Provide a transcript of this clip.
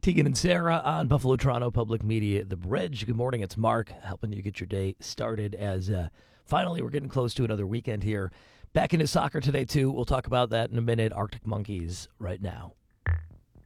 Tegan and Sarah on Buffalo Toronto Public Media, The Bridge. Good morning. It's Mark helping you get your day started as finally we're getting close to another weekend here. Back into soccer today, too. We'll talk about that in a minute. Arctic Monkeys right now.